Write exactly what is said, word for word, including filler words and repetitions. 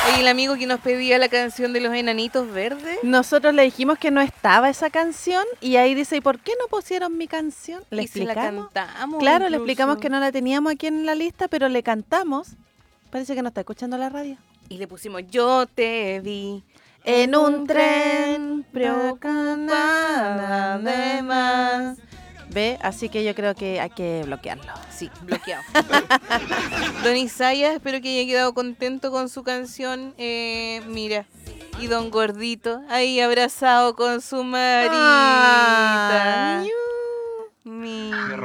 Oye, el amigo que nos pedía la canción de los enanitos verdes. Nosotros le dijimos que no estaba esa canción y ahí dice, ¿y por qué no pusieron mi canción? ¿Le y se la explicamos? cantamos. Claro, le incluso. explicamos que no la teníamos aquí en la lista, pero le cantamos. Parece que no está escuchando la radio. Y le pusimos Yo te vi En un tren preocupada de más. ¿Ve? Así que yo creo que hay que bloquearlo. Sí, bloqueado. Don Isaías, espero que haya quedado contento con su canción. Eh, mira, y Don Gordito ahí abrazado con su marita. Ah, Mi